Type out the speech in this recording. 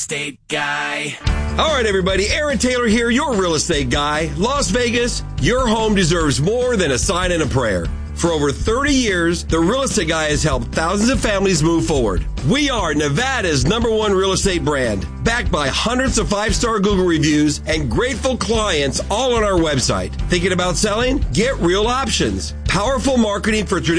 Estate guy. All right, everybody. Aaron Taylor here, your real estate guy. Las Vegas, your home deserves more than a sign and a prayer. For over 30 years, the Real Estate Guy has helped thousands of families move forward. We are Nevada's #1 real estate brand, backed by hundreds of 5-star Google reviews and grateful clients all on our website. Thinking about selling? Get real options. Powerful marketing for traditional